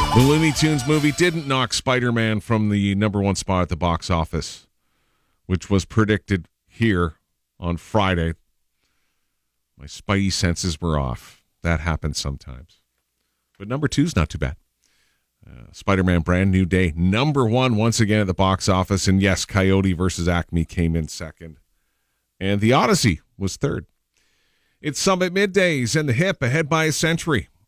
The Looney Tunes movie didn't knock Spider-Man from the number one spot at the box office, which was predicted here on Friday. My spidey senses were off. That happens sometimes. But number two is not too bad. Spider-Man Brand New Day, number one once again at the box office. And yes, Coyote versus Acme came in second. And The Odyssey was third. It's Summit Middays and The Hip ahead by a century.